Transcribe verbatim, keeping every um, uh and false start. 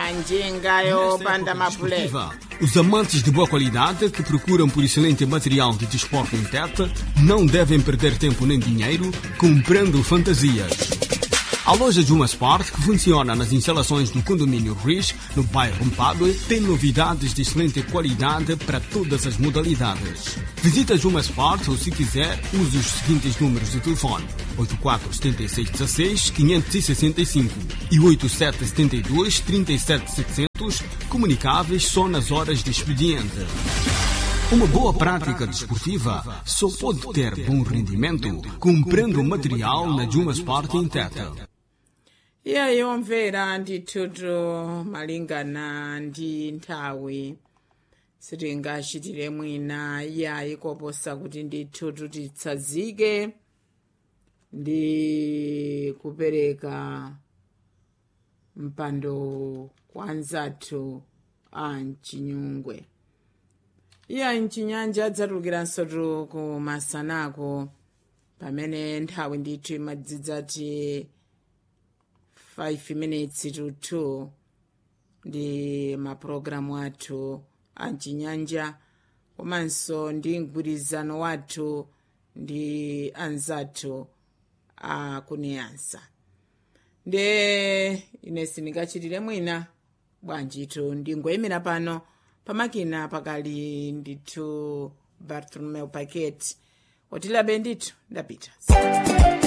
Njinga yopanda mapule. Os amantes de boa qualidade que procuram por excelente material de desporto em Tete não devem perder tempo nem dinheiro comprando fantasias. A loja Juma Sport, que funciona nas instalações do condomínio Riz, no bairro Mpadue, tem novidades de excelente qualidade para todas as modalidades. Visita Juma Sport ou, se quiser, use os seguintes números de telefone: oito quatro sete seis um seis, cinco seis cinco e oito sete sete dois, três sete sete zero zero, comunicáveis só nas horas de expediente. Uma boa prática desportiva só pode ter bom rendimento comprando material na Juma Sport em Tete. Iya yomvera ndithuto malingana ndi nthawi sitingachitire mwina iyayi koposa kuti ndithuto titsazike ndi kupereka mpando kwa anzathu a mchinyungwe. Iya mchinyanja adzatulukiranso ku masanako pamene nthawi ndithu imadzidzati five minutes to two ndi mapulogalamu athu a mchinyanja komanso ndi mgwirizano wathu ndi anzathu a kuneyansa. Nde ine sindingachitire mwina bwanjitu ndingoyimira pano pamakina pakali ndithu Bartolomeu Paquete otilabe ndithu ndapita.